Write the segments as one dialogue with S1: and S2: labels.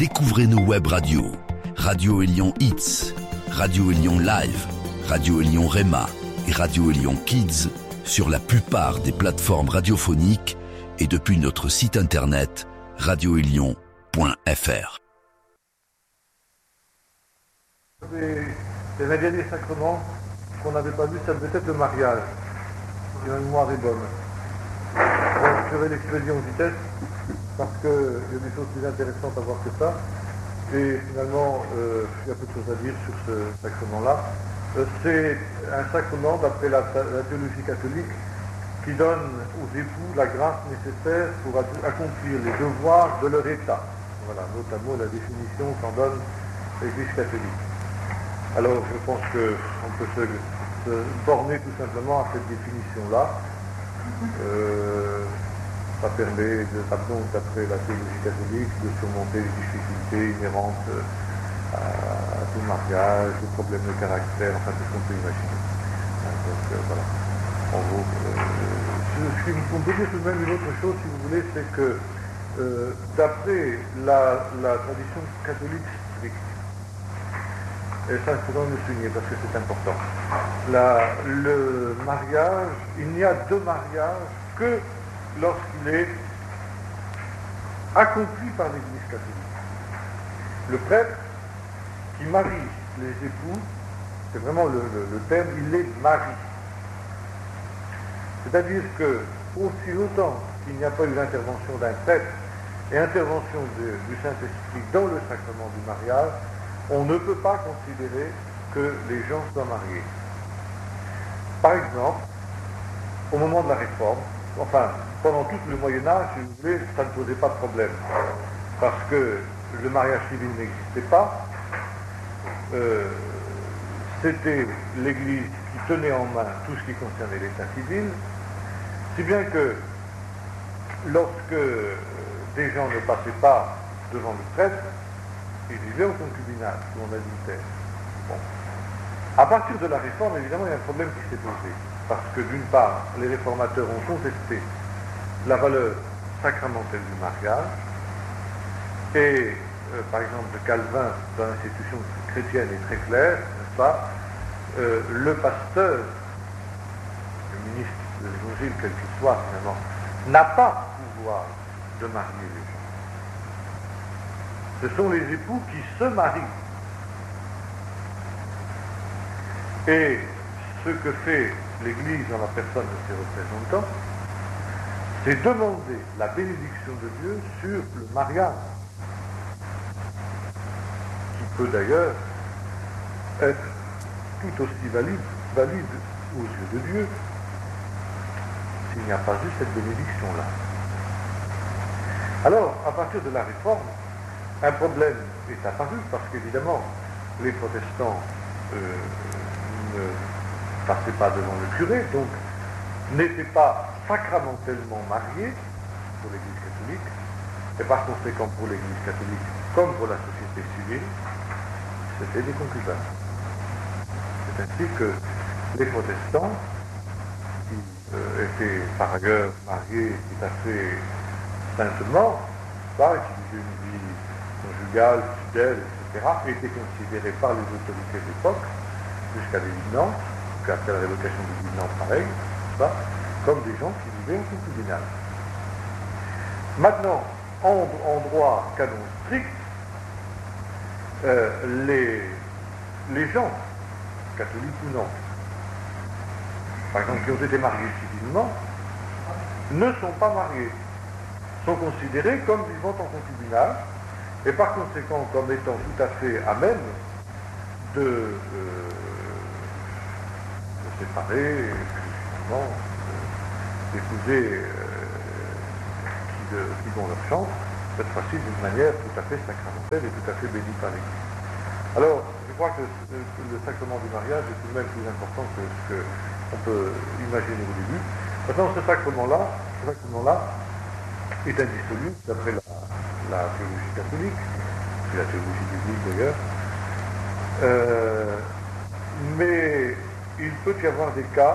S1: Découvrez nos web radios. Radio Élion Hits, Radio Élion Live, Radio Élion Rema et Radio Élion Kids sur la plupart des plateformes radiophoniques et depuis notre site internet radioélion.fr.
S2: Les derniers sacrements qu'on n'avait pas vu, ça devait être le mariage. Si ma mémoire est bonne. Bon, je vais l'expédier en vitesse parce qu'il y a des choses plus intéressantes à voir que ça. Et finalement, il y a peu de choses à dire sur ce sacrement-là. C'est un sacrement, d'après la théologie catholique, qui donne aux époux la grâce nécessaire pour accomplir les devoirs de leur état. Voilà, notamment la définition qu'en donne l'Église catholique. Alors, je pense qu'on peut se borner tout simplement à cette définition-là. Ça permet, donc, d'après la théologie catholique, de surmonter les difficultés inhérentes à tout mariage, les problèmes de caractère, enfin tout ce qu'on peut imaginer. Donc voilà. En gros, on peut dire tout de même une autre chose, si vous voulez, c'est que d'après la tradition catholique stricte, et ça il faudra le souligner parce que c'est important, le mariage, il n'y a de mariage que lorsqu'il est accompli par l'Église catholique. Le prêtre qui marie les époux, c'est vraiment le terme, il les marie. C'est-à-dire que, aussi longtemps qu'il n'y a pas eu l'intervention d'un prêtre et intervention du Saint-Esprit dans le sacrement du mariage, on ne peut pas considérer que les gens soient mariés. Par exemple, au moment de la Réforme, enfin, pendant tout le Moyen-Âge, si vous voulez, ça ne posait pas de problème. Parce que le mariage civil n'existait pas. C'était l'Église qui tenait en main tout ce qui concernait l'état civil. Si bien que, lorsque des gens ne passaient pas devant le prêtre, ils vivaient au concubinage ou en adultère. Bon. À partir de la Réforme, évidemment, il y a un problème qui s'est posé. Parce que, d'une part, les réformateurs ont contesté la valeur sacramentelle du mariage. Et, par exemple, Calvin, dans l'institution chrétienne, est très clair, n'est-ce pas, le pasteur, le ministre de l'Évangile, quel qu'il soit, finalement, n'a pas pouvoir de marier les gens. Ce sont les époux qui se marient. Et ce que fait l'Église en la personne de ses représentants, c'est demander la bénédiction de Dieu sur le mariage, qui peut d'ailleurs être tout aussi valide aux yeux de Dieu s'il n'y a pas eu cette bénédiction-là. Alors, à partir de la Réforme, un problème est apparu parce qu'évidemment, les protestants ne passaient pas devant le curé, donc n'étaient pas sacramentellement mariés pour l'Église catholique, et par conséquent pour l'Église catholique comme pour la société civile, c'était des concubins. C'est ainsi que les protestants, qui étaient par ailleurs mariés tout à fait saintement, qui vivaient une vie conjugale, fidèle, etc., étaient considérés par les autorités de l'époque, jusqu'à l'évidence, jusqu'à la révocation de l'évidence pareil, comme des gens qui vivaient en concubinage. Maintenant, en droit canon strict, les gens, catholiques ou non, par exemple, qui ont été mariés civilement, ne sont pas mariés, sont considérés comme vivant en concubinage, et par conséquent comme étant tout à fait à même de séparer, exclusivement, d'épouser qui vont leur chance, cette fois-ci d'une manière tout à fait sacramentelle et tout à fait bénie par l'Église. Alors, je crois que le sacrement du mariage est tout de même plus important que ce qu'on peut imaginer au début. Maintenant, ce sacrement-là est indissoluble, d'après la théologie catholique, et la théologie biblique d'ailleurs, mais il peut y avoir des cas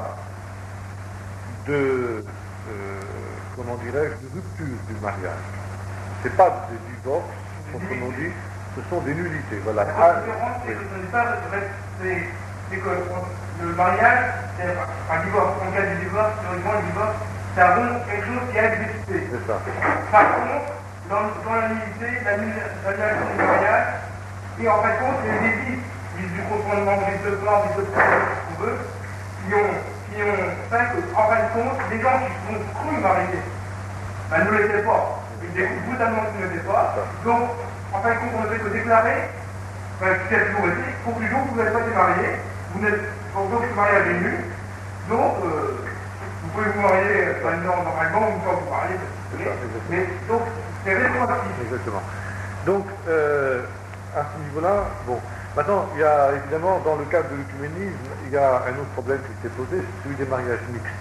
S2: de, de rupture du mariage. C'est pas de divorce, Autrement dit, ce sont des nullités. Voilà.
S3: La différence, c'est que ce n'est pas c'est que le mariage, c'est un divorce. En cas du divorce, théoriquement, le divorce, ça rompt quelque chose qui a existé.
S2: C'est ça.
S3: Par contre, dans la nullité, l'annulation du mariage, et en fin de compte, c'est les vices du consentement, des deux plans, des deux plans, qu'on veut, qui ont fait que, en fin de compte, les gens qui sont crus mariés, ben, ne l'étaient pas. Ils découvrent brutalement qu'ils ne l'étaient pas. Donc, en fin de compte, on ne fait que déclarer, qui a toujours été, conclusion, vous n'avez pas été marié, donc ce mariage est nul. Donc, vous pouvez vous marier normalement ou pas vous marier. Mais donc, c'est rétroactif.
S2: Exactement. Donc, à ce niveau-là, bon, maintenant, il y a évidemment, dans le cadre de l'œcuménisme, il y a un autre problème qui s'est posé, c'est celui des mariages mixtes.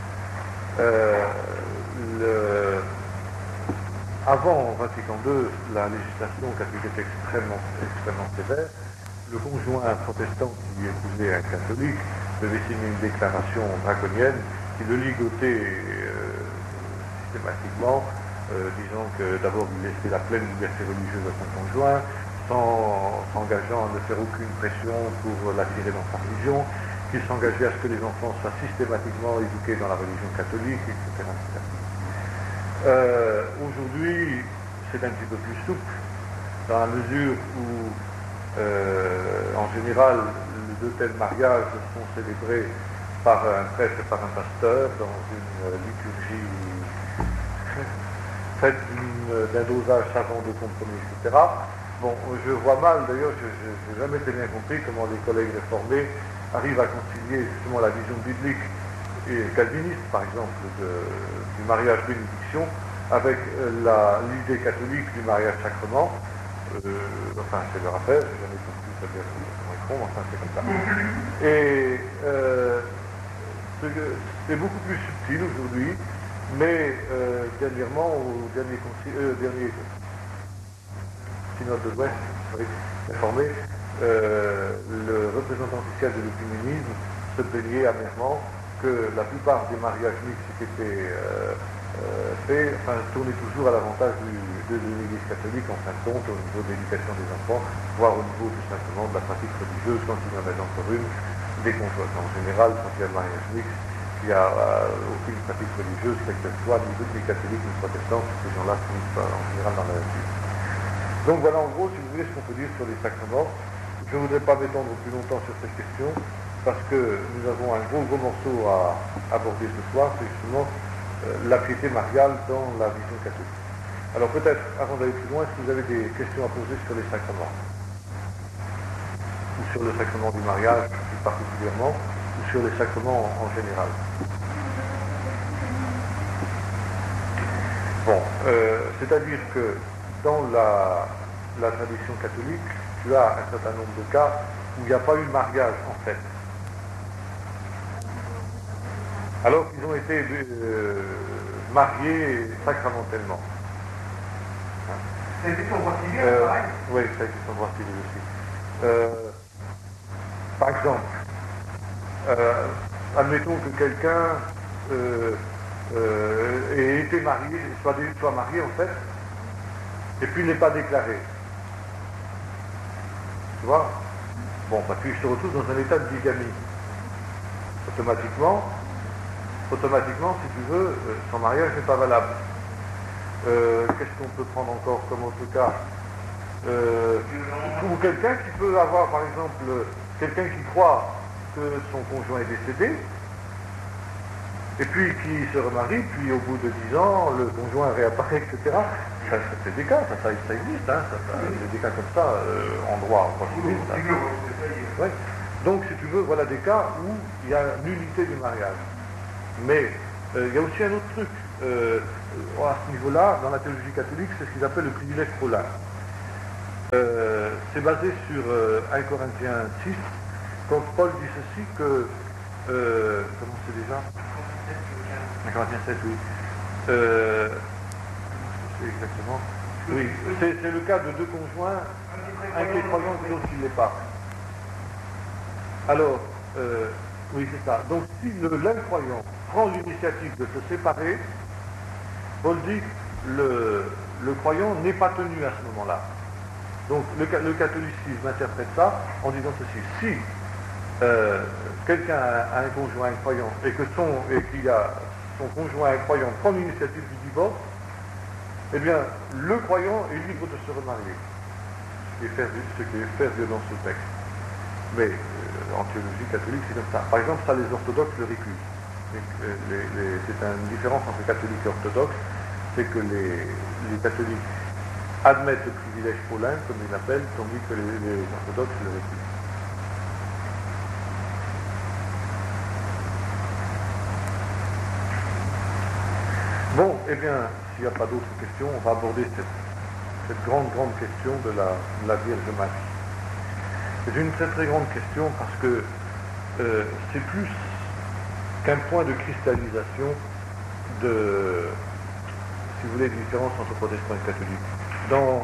S2: Avant Vatican II, la législation catholique était extrêmement sévère. Le conjoint protestant qui épousait un catholique devait signer une déclaration draconienne qui le ligotait systématiquement, disant que d'abord il laissait la pleine liberté religieuse à son conjoint, s'engageant à ne faire aucune pression pour l'attirer dans sa religion, qu'il s'engageait à ce que les enfants soient systématiquement éduqués dans la religion catholique, etc. Aujourd'hui, c'est un petit peu plus souple, dans la mesure où, en général, les deux tels mariages sont célébrés par un prêtre et par un pasteur dans une liturgie faite d'un dosage savant de compromis, etc. Bon, je vois mal, d'ailleurs, je n'ai jamais très bien compris comment les collègues réformés arrivent à concilier justement la vision biblique et calviniste, par exemple, du mariage bénédiction, avec l'idée catholique du mariage sacrement. Enfin, c'est leur affaire, j'ai jamais compris ça bien comment ils font, enfin, c'est comme ça. Et c'est beaucoup plus subtil aujourd'hui, mais dernièrement, au dernier synode de l'Ouest, réformé, le représentant officiel de l'œcuménisme se plaignait amèrement que la plupart des mariages mixtes qui étaient faits tournaient toujours à l'avantage de l'Église catholique en fin de compte au niveau de l'éducation des enfants, voire au niveau tout simplement de la pratique religieuse quand il y en avait encore une, des conjoints. En général, quand il y a le mariage mixte, il n'y a aucune pratique religieuse, quelle que soit, ni des catholiques ni protestants, ces gens-là finissent en général dans la nature. Donc voilà en gros, si vous voulez, ce qu'on peut dire sur les sacrements. Je ne voudrais pas m'étendre plus longtemps sur cette question, parce que nous avons un gros morceau à aborder ce soir, c'est justement la piété mariale dans la vision catholique. Alors peut-être, avant d'aller plus loin, est-ce que vous avez des questions à poser sur les sacrements? Ou sur le sacrement du mariage plus particulièrement, ou sur les sacrements en général? Bon, c'est-à-dire que dans la tradition catholique, tu as un certain nombre de cas où il n'y a pas eu de mariage en fait. Alors qu'ils ont été mariés sacramentellement.
S3: C'est son droit civil, pareil.
S2: Oui, ça a été son droit civil aussi. Par exemple, admettons que quelqu'un ait été marié, soit marié en fait, et puis n'est pas déclaré. Tu vois? Bon, parce qu'il se retrouve dans un état de bigamie. Automatiquement, si tu veux, son mariage n'est pas valable. Qu'est-ce qu'on peut prendre encore comme autre cas? Ou quelqu'un qui peut avoir, par exemple, quelqu'un qui croit que son conjoint est décédé, et puis qui se remarie, puis au bout de 10 ans, le conjoint réapparaît, etc. Ça c'est des cas, ça existe, hein, des cas comme ça, en droit civil. Ouais. Donc, si tu veux, voilà des cas où il y a nullité du mariage. Mais il y a aussi un autre truc. À ce niveau-là, dans la théologie catholique, c'est ce qu'ils appellent le privilège paulin. C'est basé sur 1 Corinthiens 6, quand Paul dit ceci que... comment c'est déjà 1 Corinthiens 7, oui. C'est exactement... Oui, c'est le cas de deux conjoints, un qui est croyant et l'autre qui ne l'est pas. Alors, oui, c'est ça. Donc, si l'incroyant prend l'initiative de se séparer, Paul dit le croyant n'est pas tenu à ce moment-là. Donc le catholicisme interprète ça en disant ceci: si quelqu'un a un conjoint incroyant et qu'il a son conjoint incroyant prend l'initiative du divorce, eh bien le croyant est libre de se remarier, ce qui est faire violence au texte. Mais en théologie catholique, c'est comme ça. Par exemple, ça, les orthodoxes le récusent. C'est une différence entre catholiques et orthodoxes, c'est que les catholiques admettent le privilège paulin, comme ils l'appellent, tandis que les orthodoxes le récusent. Bon, eh bien, s'il n'y a pas d'autres questions, on va aborder cette grande question de la Vierge Marie. C'est une très très grande question parce que c'est plus qu'un point de cristallisation de, si vous voulez, de différence entre protestants et catholiques. Dans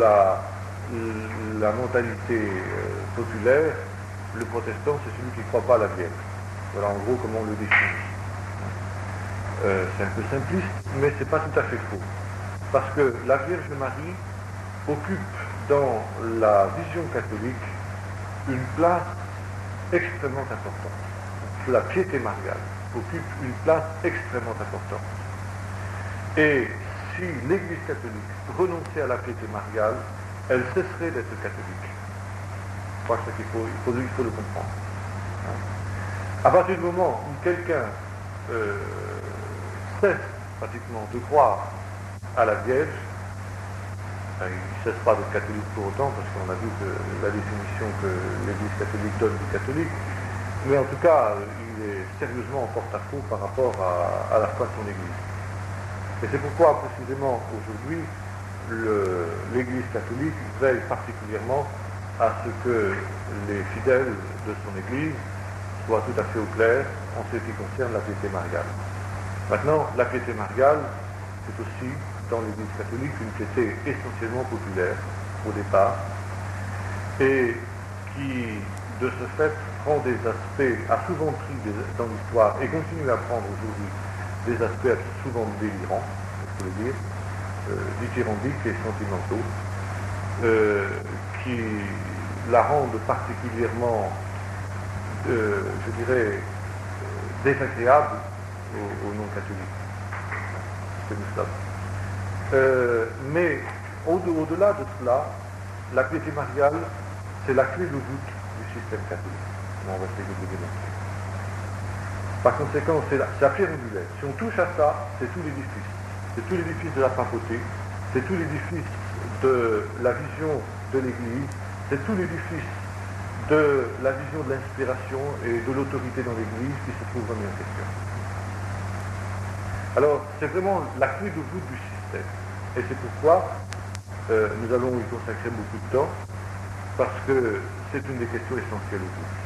S2: la mentalité populaire, le protestant, c'est celui qui ne croit pas à la Vierge. Voilà en gros comment on le définit. C'est un peu simpliste, mais c'est pas tout à fait faux. Parce que la Vierge Marie occupe dans la vision catholique une place extrêmement importante. La piété mariale occupe une place extrêmement importante. Et si l'Église catholique renonçait à la piété mariale, elle cesserait d'être catholique. Je crois qu'il faut le comprendre. À partir du moment où quelqu'un cesse pratiquement de croire à la Vierge, il ne cesse pas d'être catholique pour autant, parce qu'on a vu que la définition que l'Église catholique donne du catholique, mais en tout cas, il est sérieusement en porte-à-faux par rapport à la foi de son Église. Et c'est pourquoi, précisément, aujourd'hui, l'Église catholique veille particulièrement à ce que les fidèles de son Église soient tout à fait au clair en ce qui concerne la piété mariale. Maintenant, la piété mariale, c'est aussi, dans l'Église catholique, une piété essentiellement populaire, au départ, et qui, de ce fait, prend des aspects, a souvent pris dans l'histoire, et continue à prendre aujourd'hui, des aspects souvent délirants, il faut le dire, dithyrambiques et sentimentaux, qui la rendent particulièrement, je dirais, désagréable aux non-catholiques, que nous sommes. Mais au-delà de cela, la piété mariale, c'est la clé de voûte du système catholique. On va essayer de le démontrer. Par conséquent, c'est la pierre angulaire. Si on touche à ça, c'est tout l'édifice. C'est tout l'édifice de la papauté, c'est tout l'édifice de la vision de l'Église, c'est tout l'édifice de la vision de l'inspiration et de l'autorité dans l'Église qui se trouve remis en question. Alors, c'est vraiment la clé de voûte du système. Et c'est pourquoi nous allons y consacrer beaucoup de temps, parce que c'est une des questions essentielles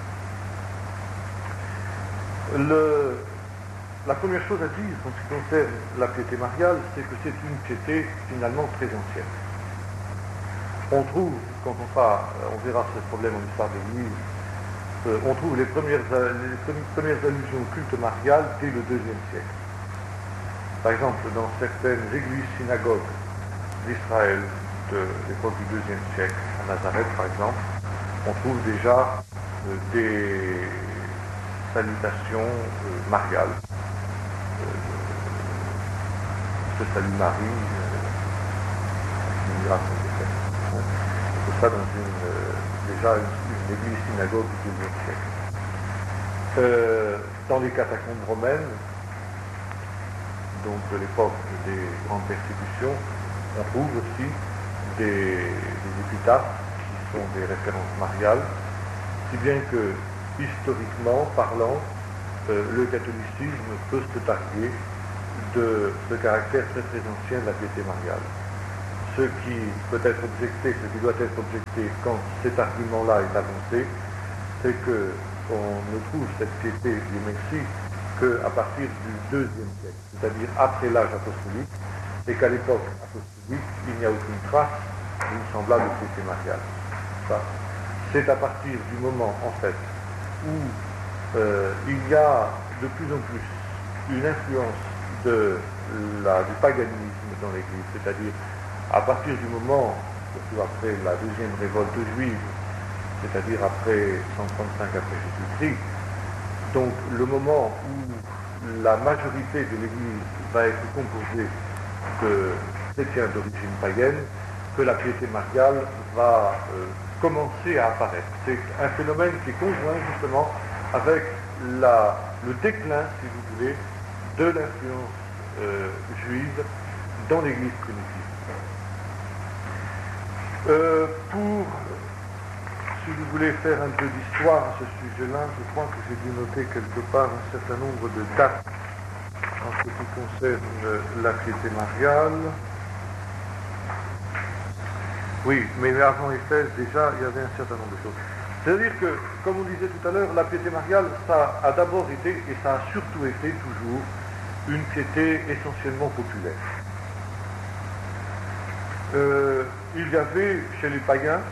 S2: aujourd'hui. La première chose à dire en ce qui concerne la piété mariale, c'est que c'est une piété finalement très ancienne. On trouve, quand on verra ce problème en histoire de l'Église, on trouve les premières allusions au culte marial dès le IIe siècle. Par exemple, dans certaines églises-synagogues d'Israël de l'époque du IIe siècle, à Nazareth par exemple, on trouve déjà des salutations mariales. Ce salut Marie, une grâce au Père. Tout ça dans déjà une église-synagogue du IIe siècle. Dans les catacombes romaines, donc de l'époque des grandes persécutions, on trouve aussi des épitaphes qui sont des références mariales, si bien que, historiquement parlant, le catholicisme peut se targuer de ce caractère très très ancien de la piété mariale. Ce qui peut être objecté, ce qui doit être objecté quand cet argument-là est avancé, c'est qu'on ne trouve cette piété, Dieu merci, qu'à partir du IIe siècle, c'est-à-dire après l'âge apostolique, et qu'à l'époque apostolique, il n'y a aucune trace d'une semblable piété mariale. C'est à partir du moment, en fait, où il y a de plus en plus une influence du paganisme dans l'Église, c'est-à-dire à partir du moment, surtout après la deuxième révolte juive, c'est-à-dire après 135 après Jésus-Christ, donc le moment où la majorité de l'Église va être composée de chrétiens d'origine païenne, que la piété mariale va commencer à apparaître. C'est un phénomène qui est conjoint justement avec le déclin, si vous voulez, de l'influence juive dans l'Église primitive. Pour, si vous voulez faire un peu d'histoire à ce sujet-là, je crois que j'ai dû noter quelque part un certain nombre de dates en ce qui concerne la piété mariale. Oui, mais avant Éphèse, déjà, il y avait un certain nombre de choses. C'est-à-dire que, comme on disait tout à l'heure, la piété mariale, ça a d'abord été, et ça a surtout été toujours, une piété essentiellement populaire. Il y avait chez les païens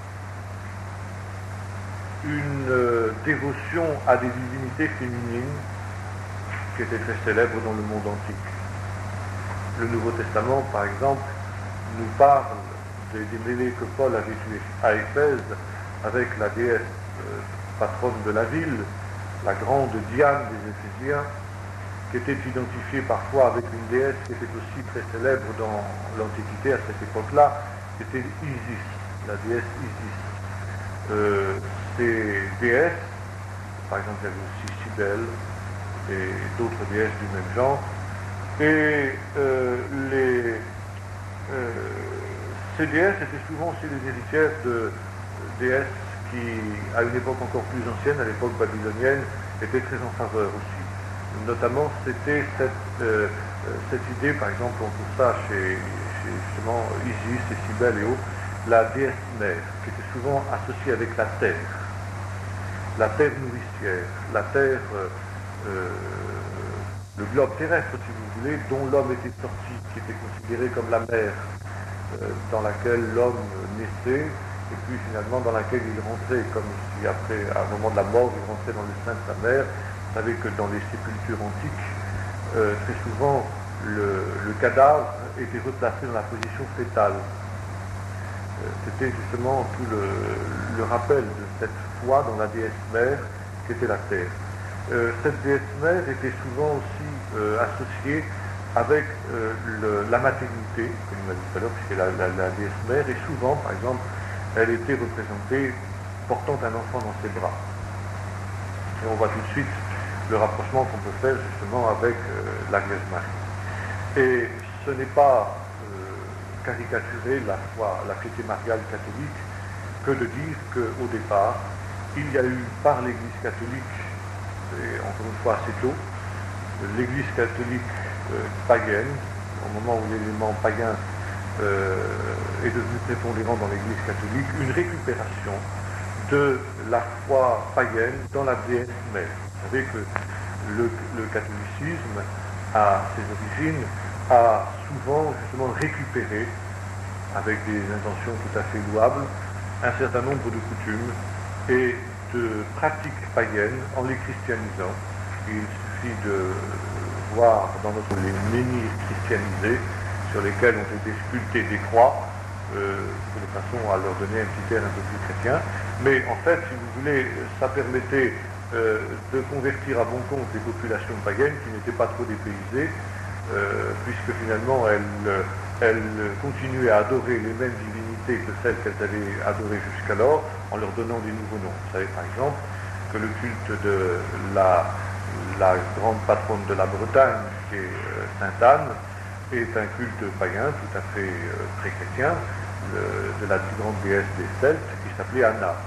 S2: une dévotion à des divinités féminines qui était très célèbre dans le monde antique. Le Nouveau Testament, par exemple, nous parle des mêlées que Paul avait eues à Éphèse avec la déesse patronne de la ville, la grande Diane des Éphésiens, qui était identifiée parfois avec une déesse qui était aussi très célèbre dans l'Antiquité à cette époque-là, c'était Isis, la déesse Isis. Ces déesses, par exemple il y avait aussi Cybèle et d'autres déesses du même genre, et ces déesses étaient souvent aussi les héritières de déesses qui, à une époque encore plus ancienne, à l'époque babylonienne, étaient très en faveur aussi. Notamment, c'était cette idée, par exemple, on trouve ça chez justement Isis et Cybèle et autres, la déesse mère, qui était souvent associée avec la terre nourricière, la terre, le globe terrestre, si vous voulez, dont l'homme était sorti, qui était considéré comme la mer, dans laquelle l'homme naissait, et puis finalement dans laquelle il rentrait, comme si après, à un moment de la mort, il rentrait dans le sein de sa mère. Vous savez que dans les sépultures antiques, très souvent, le cadavre était replacé dans la position fétale. C'était justement tout le rappel de cette foi dans la déesse mère qui était la terre. Cette déesse mère était souvent aussi associée avec la maternité, comme on l'a dit tout à l'heure, puisque la déesse mère, et souvent, par exemple, elle était représentée portant un enfant dans ses bras. Et on voit tout de suite le rapprochement qu'on peut faire justement avec la Vierge Marie. Et ce n'est pas caricaturer la piété mariale catholique que de dire qu'au départ, il y a eu par l'Église catholique, et encore une fois assez tôt, l'Église catholique païenne, au moment où l'élément païen est devenu prépondérant dans l'Église catholique, une récupération de la foi païenne dans la déesse mère. Vous savez que le catholicisme, à ses origines, a souvent justement récupéré, avec des intentions tout à fait louables, un certain nombre de coutumes et de pratiques païennes en les christianisant. Il suffit de voir dans les menhirs christianisés sur lesquels ont été sculptées des croix, de façon à leur donner un petit air un peu plus chrétien. Mais en fait, si vous voulez, ça permettait de convertir à bon compte les populations païennes qui n'étaient pas trop dépaysées, puisque finalement elles continuaient à adorer les mêmes divinités que celles qu'elles avaient adorées jusqu'alors, en leur donnant des nouveaux noms. Vous savez par exemple que le culte de la grande patronne de la Bretagne, qui est Sainte Anne, est un culte païen tout à fait très chrétien, de la plus grande déesse des Celtes, qui s'appelait Anna.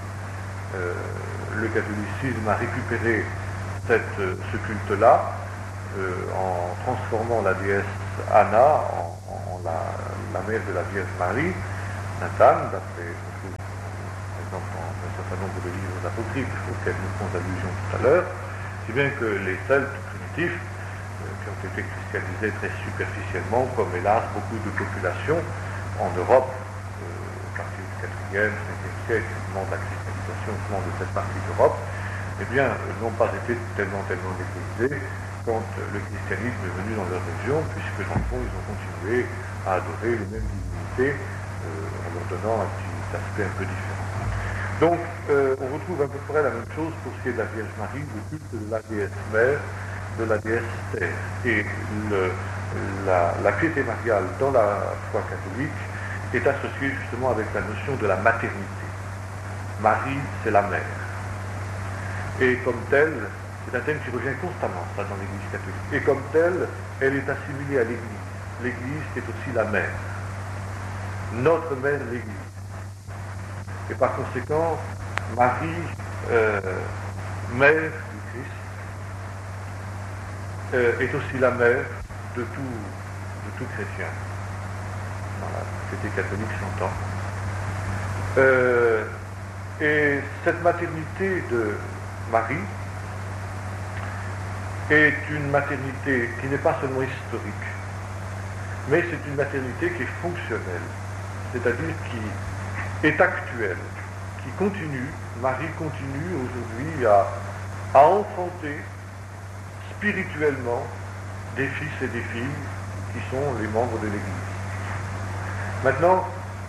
S2: Le catholicisme a récupéré ce culte-là en transformant la déesse Anna en la mère de la Vierge Marie, Sainte Anne, d'après on trouve par exemple dans un certain nombre de livres apocryphes auxquels nous faisons allusion tout à l'heure, si bien que les Celtes primitifs, qui ont été christianisés très superficiellement, comme hélas beaucoup de populations en Europe, à partir du 4e, 5e siècle, au moment de la christianisation de cette partie d'Europe, eh bien, n'ont pas été tellement dépaysés quand le christianisme est venu dans leur région, puisque dans le fond, ils ont continué à adorer les mêmes divinités en leur donnant un petit aspect un peu différent. Donc, on retrouve à peu près la même chose pour ce qui est de la Vierge Marie, le culte de la déesse mère, de la déesse terre. Et la piété mariale dans la foi catholique est associée justement avec la notion de la maternité. Marie, c'est la mère. Et comme telle, c'est un thème qui revient constamment, ça, dans l'Église catholique. Et comme telle, elle est assimilée à l'Église. L'Église est aussi la mère. Notre mère, l'Église. Et par conséquent, Marie, mère du Christ, est aussi la mère de tout chrétien. Dans la société catholique s'entend. Et cette maternité de Marie est une maternité qui n'est pas seulement historique, mais c'est une maternité qui est fonctionnelle, c'est-à-dire qui est actuelle, qui continue. Marie continue aujourd'hui à enfanter spirituellement des fils et des filles qui sont les membres de l'Église. Maintenant,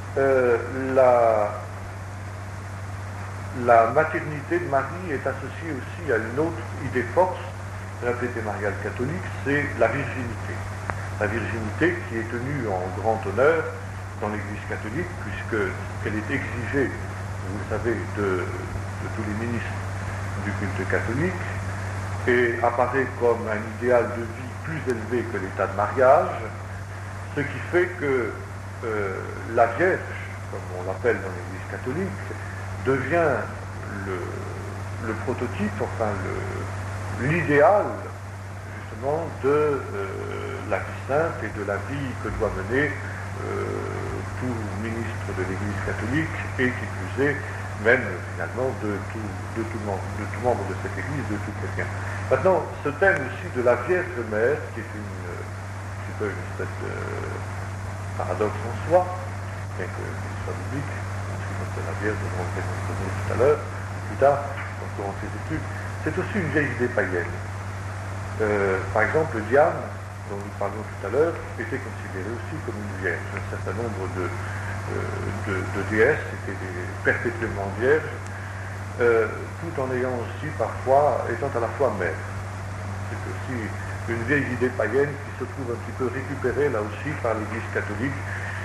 S2: la maternité de Marie est associée aussi à une autre idée force de la piété mariale catholique, c'est la virginité. La virginité qui est tenue en grand honneur dans l'Église catholique, puisqu'elle est exigée, vous le savez, de tous les ministres du culte catholique, et apparaît comme un idéal de vie plus élevé que l'état de mariage, ce qui fait que la Vierge, comme on l'appelle dans l'Église catholique, devient le prototype, enfin l'idéal justement de la vie sainte et de la vie que doit mener tout ministre de l'Église catholique, et qui plus est, même finalement de tout membre de cette Église, de tout chrétien. Maintenant, ce thème aussi de la Vierge Mère, qui est une espèce de paradoxe en soi, bien qu'il soit biblique, c'est la Vierge, on va le tout à l'heure, plus tard, quand on fait ses études, c'est aussi une vieille idée païenne. Par exemple, Diane, dont nous parlions tout à l'heure, était considérée aussi comme une vierge. Un certain nombre de déesses étaient perpétuellement vierges, tout en ayant aussi parfois, étant à la fois mère. C'est aussi une vieille idée païenne qui se trouve un petit peu récupérée là aussi par l'Église catholique,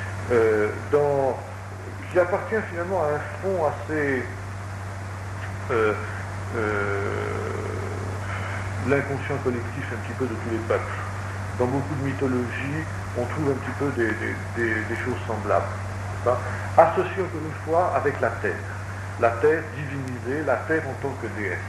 S2: qui appartient finalement à un fond assez l'inconscient collectif un petit peu de tous les peuples. Dans beaucoup de mythologies, on trouve un petit peu des choses semblables, associées encore une fois avec la terre divinisée, la terre en tant que déesse.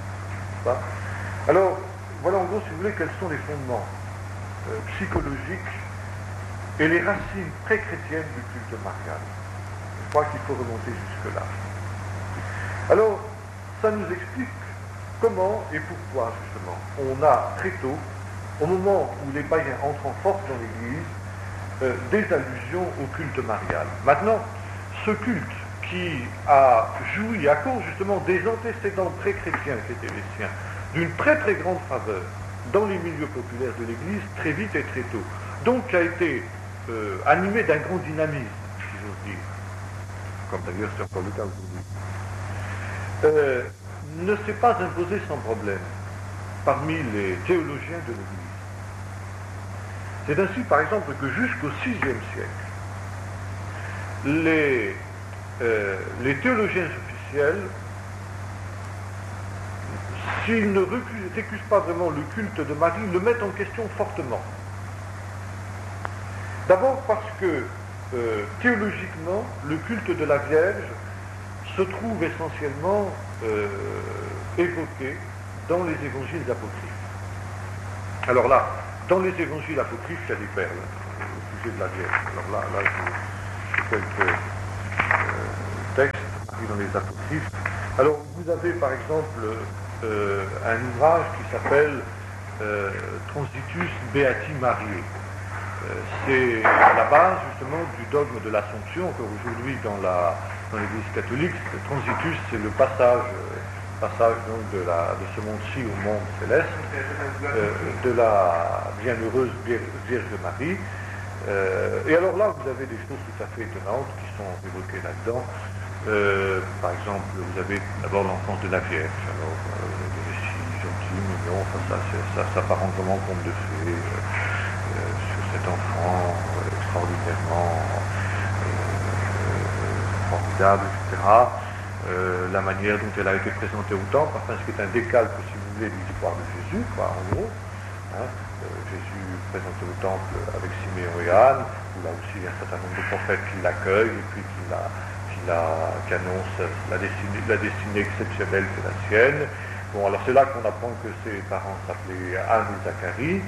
S2: Alors, voilà en gros, si vous voulez, quels sont les fondements psychologiques et les racines pré-chrétiennes du culte marial. Je crois qu'il faut remonter jusque-là. Alors, ça nous explique comment et pourquoi, justement, on a très tôt, au moment où les païens entrent en force dans l'Église, des allusions au culte marial. Maintenant, ce culte qui a joui, à cause justement des antécédents pré-chrétiens qui étaient les siens, d'une très très grande faveur dans les milieux populaires de l'Église, très vite et très tôt, donc qui a été animé d'un grand dynamisme, si j'ose dire, comme d'ailleurs c'est encore le cas aujourd'hui, ne s'est pas imposé sans problème parmi les théologiens de l'Église. C'est ainsi, par exemple, que jusqu'au VIe siècle, les théologiens officiels, s'ils ne récusent pas vraiment le culte de Marie, le mettent en question fortement. D'abord parce que, théologiquement, le culte de la Vierge se trouve essentiellement évoqué dans les évangiles apocryphes. Alors là, dans les évangiles apocryphes, il y a des perles au sujet de la Vierge. Alors là, j'ai quelques textes pris dans les apocryphes. Alors, vous avez par exemple un ouvrage qui s'appelle Transitus Beati Mariae. C'est à la base justement du dogme de l'Assomption, encore aujourd'hui dans l'Église catholique. Le transitus, c'est le passage donc de ce monde-ci au monde céleste, de la bienheureuse Vierge Marie, Et alors là, vous avez des choses tout à fait étonnantes qui sont évoquées là-dedans. Par exemple, vous avez d'abord l'enfance de la Vierge. Alors, des récits gentils, mignons, enfin, ça part vraiment conte de fées sur cet enfant extraordinairement formidable, etc. La manière dont elle a été présentée au temple, enfin, ce qui est un décalque, si vous voulez, de l'histoire de Jésus, quoi, en gros. Hein, Jésus présenté au temple avec Siméon et Anne, où là aussi il y a un certain nombre de prophètes qui l'accueillent et puis qui annoncent la destinée exceptionnelle que la sienne. Bon, alors c'est là qu'on apprend que ses parents s'appelaient Anne et Zacharie,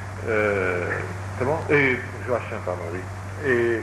S2: et Joachim, pardon, oui. Et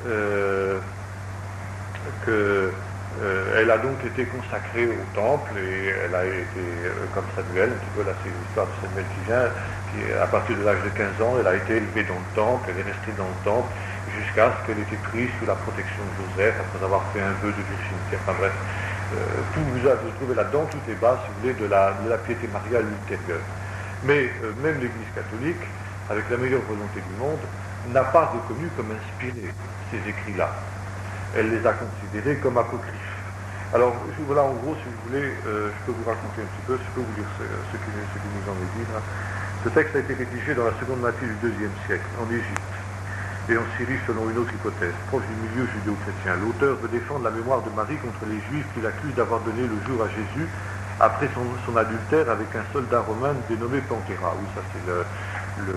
S2: elle a donc été consacrée au temple et elle a été, comme Samuel, un petit peu là c'est l'histoire de Samuel qui vient, à partir de l'âge de 15 ans, elle a été élevée dans le temple, elle est restée dans le temple jusqu'à ce qu'elle ait été prise sous la protection de Joseph après avoir fait un vœu de virginité. Enfin bref, tout vous trouvez là-dedans, tout est bas, si vous voulez, de la piété mariale ultérieure. Mais même l'Église catholique, avec la meilleure volonté du monde, n'a pas reconnu comme inspirés ces écrits-là. Elle les a considérés comme apocryphes. Alors voilà, en gros, si vous voulez, je peux vous raconter un petit peu, je peux vous dire ce qui nous en est dit là. Ce texte a été rédigé dans la seconde moitié du IIe siècle, en Égypte, et en Syrie selon une autre hypothèse, proche du milieu judéo-chrétien. L'auteur veut défendre la mémoire de Marie contre les Juifs qui l'accusent d'avoir donné le jour à Jésus après son adultère avec un soldat romain dénommé Panthéra. Oui, ça c'est le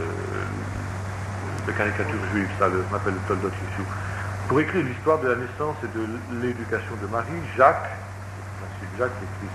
S2: caricature juive, ça m'appelle le Toldot Yeshua. Pour écrire l'histoire de la naissance et de l'éducation de Marie, Jacques qui écrit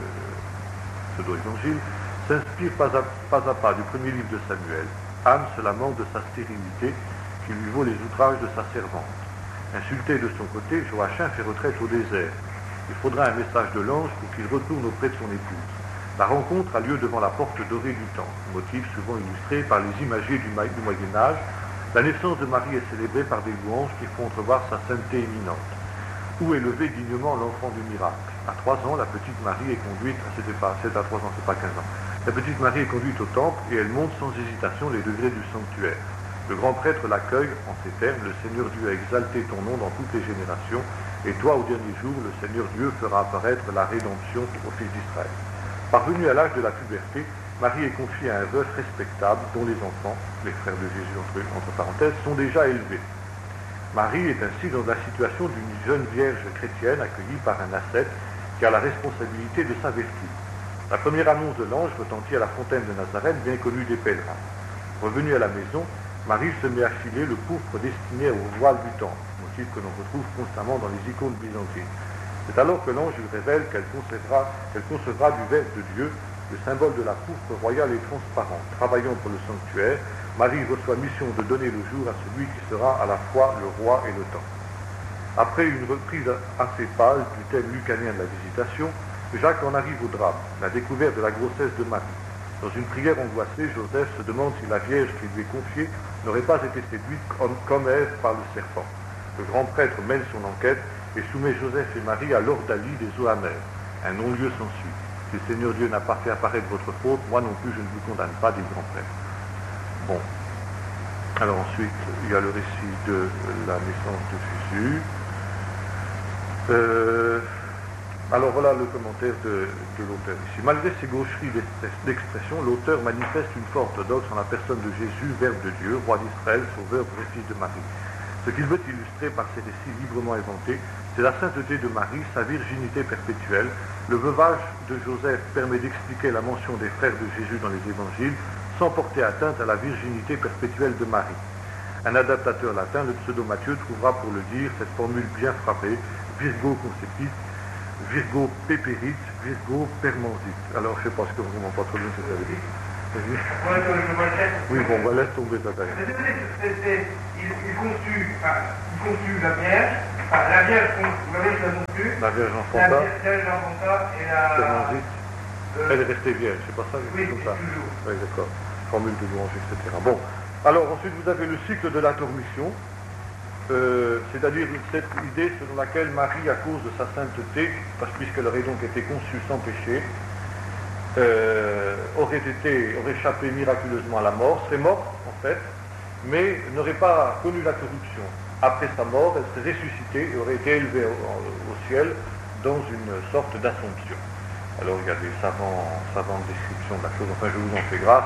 S2: ce pseudo-évangile, s'inspire pas à pas du premier livre de Samuel. Anne se lamente de sa stérilité qui lui vaut les outrages de sa servante. Insulté de son côté, Joachim fait retraite au désert. Il faudra un message de l'ange pour qu'il retourne auprès de son épouse. La rencontre a lieu devant la porte dorée du temple, motif souvent illustré par les imagiers du Moyen-Âge. La naissance de Marie est célébrée par des louanges qui font entrevoir sa sainteté imminente. Où élever dignement l'enfant du miracle? À 3 ans, la petite Marie est conduite, c'est à 3 ans, c'est pas 15 ans. La petite Marie est conduite au temple et elle monte sans hésitation les degrés du sanctuaire. Le grand prêtre l'accueille en ces termes: le Seigneur Dieu a exalté ton nom dans toutes les générations, et toi, au dernier jour, le Seigneur Dieu fera apparaître la rédemption au fils d'Israël. Parvenue à l'âge de la puberté, Marie est confiée à un veuf respectable dont les enfants, les frères de Jésus entre parenthèses, sont déjà élevés. Marie est ainsi dans la situation d'une jeune vierge chrétienne accueillie par un ascète qui a la responsabilité de sa vertu. La première annonce de l'ange retentit à la fontaine de Nazareth, bien connue des pèlerins. Revenue à la maison, Marie se met à filer le pourpre destiné au voile du temple, motif que l'on retrouve constamment dans les icônes byzantines. C'est alors que l'ange lui révèle qu'elle concevra du Verbe de Dieu, le symbole de la pourpre royale et transparente. Travaillant pour le sanctuaire, Marie reçoit mission de donner le jour à celui qui sera à la fois le roi et le temps. Après une reprise assez pâle du thème lucanien de la visitation, Jacques en arrive au drame, la découverte de la grossesse de Marie. Dans une prière angoissée, Joseph se demande si la Vierge qui lui est confiée n'aurait pas été séduite comme Ève par le serpent. Le grand prêtre mène son enquête et soumet Joseph et Marie à l'ordalie des eaux amères. Un non-lieu s'ensuit. Si le Seigneur Dieu n'a pas fait apparaître votre faute, moi non plus je ne vous condamne pas, dit le grand prêtre. Bon. Alors ensuite, il y a le récit de la naissance de Jésus. Alors voilà le commentaire de l'auteur ici. Malgré ses gaucheries d'expression, l'auteur manifeste une foi orthodoxe en la personne de Jésus, Verbe de Dieu, roi d'Israël, sauveur vrai fils de Marie. Ce qu'il veut illustrer par ces récits librement inventés, c'est la sainteté de Marie, sa virginité perpétuelle. Le veuvage de Joseph permet d'expliquer la mention des frères de Jésus dans les évangiles sans porter atteinte à la virginité perpétuelle de Marie. Un adaptateur latin, le pseudo Matthieu, trouvera pour le dire cette formule bien frappée, Virgo concepit, Virgo péperit, Virgo permansit. Alors je ne sais pas ce que vraiment pas trop bien ce que ça veut dire. Oui, bon, laisse tomber ça derrière.
S3: Il conçut la Vierge, la Vierge, vous l'avez conçue.
S2: La Vierge enfanta.
S3: La Vierge enfanta et la...
S2: Permansit. Elle est restée vierge, c'est pas ça?
S3: Oui,
S2: comme ça.
S3: toujours.
S2: Oui, d'accord. Formule de louange, etc. Bon. Alors ensuite vous avez le cycle de la dormition, c'est-à-dire cette idée selon laquelle Marie, à cause de sa sainteté, puisqu'elle aurait donc été conçue sans péché, aurait échappé miraculeusement à la mort, serait morte en fait, mais n'aurait pas connu la corruption. Après sa mort, elle serait ressuscitée et aurait été élevée au ciel dans une sorte d'assomption. Alors il y a des savantes descriptions de la chose, enfin je vous en fais grâce.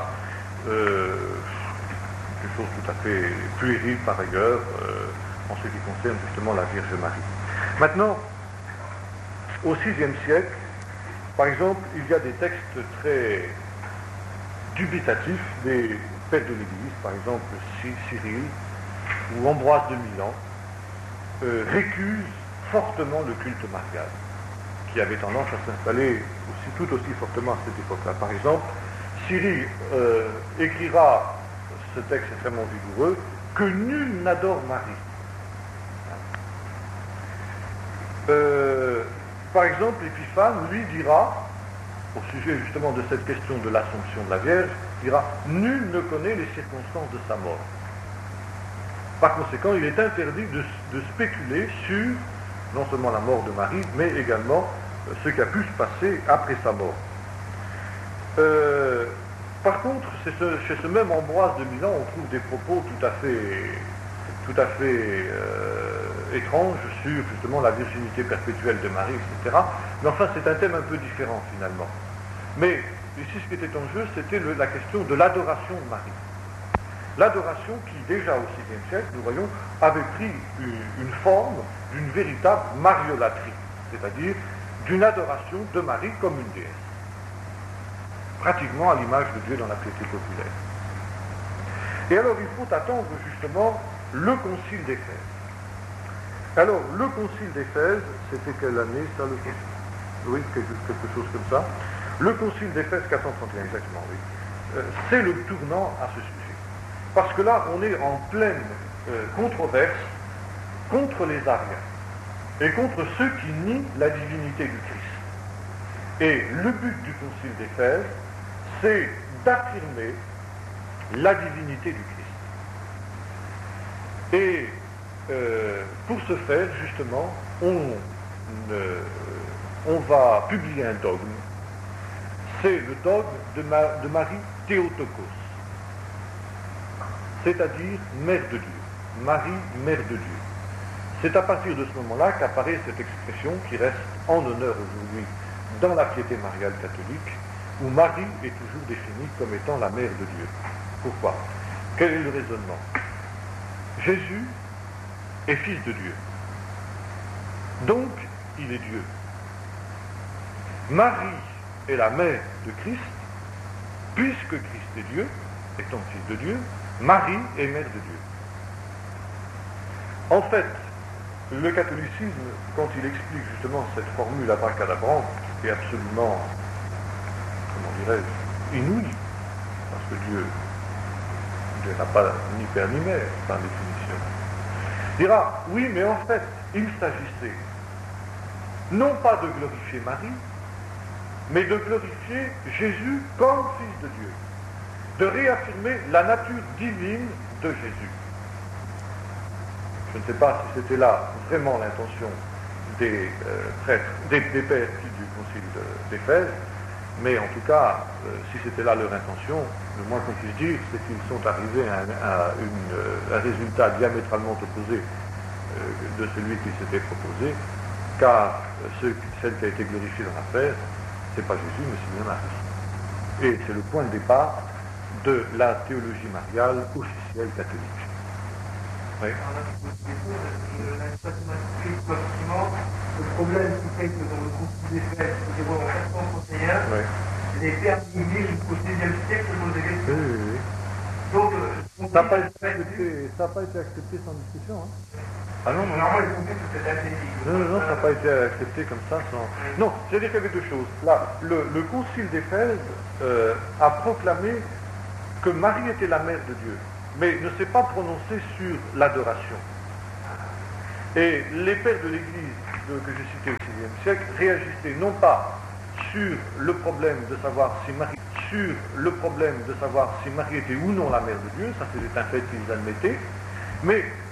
S2: Quelque chose tout à fait puéril par ailleurs, en ce qui concerne justement la Vierge Marie. Maintenant, au VIe siècle, par exemple, il y a des textes très dubitatifs des pères de l'Église, par exemple Cyril ou Ambroise de Milan, récusent fortement le culte marial, qui avait tendance à s'installer tout aussi fortement à cette époque-là. Par exemple, Cyril écrira ce texte extrêmement vigoureux, que nul n'adore Marie. Par exemple, Épiphane, lui, dira, au sujet justement de cette question de l'Assomption de la Vierge, dira « Nul ne connaît les circonstances de sa mort ». Par conséquent, il est interdit de spéculer sur non seulement la mort de Marie, mais également ce qui a pu se passer après sa mort. Par contre, chez ce même Ambroise de Milan, on trouve des propos tout à fait étranges sur justement la virginité perpétuelle de Marie, etc. Mais enfin, c'est un thème un peu différent finalement. Mais ici, ce qui était en jeu, c'était la question de l'adoration de Marie. L'adoration qui, déjà au VIe siècle, nous voyons, avait pris une forme d'une véritable mariolâtrie, c'est-à-dire d'une adoration de Marie comme une déesse, pratiquement à l'image de Dieu dans la piété populaire. Et alors, il faut attendre justement le Concile d'Éphèse. Alors, le Concile d'Éphèse, c'était quelle année, ça, le Concile ? Oui, quelque chose comme ça. Le Concile d'Éphèse 431, exactement, oui. C'est le tournant à ce sujet. Parce que là, on est en pleine controverse contre les Ariens et contre ceux qui nient la divinité du Christ. Et le but du Concile d'Éphèse, c'est d'affirmer la divinité du Christ. Et pour ce faire, justement, on va publier un dogme. C'est le dogme de Marie Théotokos, c'est-à-dire Mère de Dieu. Marie, Mère de Dieu. C'est à partir de ce moment-là qu'apparaît cette expression qui reste en honneur aujourd'hui dans la piété mariale catholique, où Marie est toujours définie comme étant la Mère de Dieu. Pourquoi ? Quel est le raisonnement ? Jésus est fils de Dieu. Donc, il est Dieu. Marie est la mère de Christ, puisque Christ est Dieu, étant fils de Dieu, Marie est mère de Dieu. En fait, le catholicisme, quand il explique justement cette formule abracadabrante, est absolument, comment dirais-je, inouïe, parce que Dieu n'a pas ni père ni mère, par définition. Il dira, oui, mais en fait, il s'agissait non pas de glorifier Marie, mais de glorifier Jésus comme fils de Dieu, de réaffirmer la nature divine de Jésus. Je ne sais pas si c'était là vraiment l'intention des prêtres, des pères du Concile d'Éphèse, mais en tout cas, si c'était là leur intention, le moins qu'on puisse dire, c'est qu'ils sont arrivés à un résultat diamétralement opposé de celui qui s'était proposé, car celle qui a été glorifiée dans l'affaire, c'est pas Jésus, mais c'est bien Marie. Et c'est le point de départ de la théologie mariale officielle catholique. Oui.
S3: Le problème qui fait que dans le Concile d'Éphèse, qui se déroule en 431, les pères de l'Église jusqu'au XVIe siècle posent des questions.
S2: Oui.
S3: Donc,
S2: ça n'a pas été accepté sans discussion. Hein. Ah non,
S3: normalement, les concepts c'était assez difficile.
S2: Non, ça n'a pas été accepté comme ça sans... Non, c'est-à-dire qu'il y avait deux choses. Là, le Concile d'Éphèse a proclamé que Marie était la mère de Dieu, mais ne s'est pas prononcé sur l'adoration. Et les pères de l'Église que j'ai cités au VIe siècle réagissaient non pas sur le problème de savoir si Marie était ou non la mère de Dieu, ça c'était un fait qu'ils admettaient, mais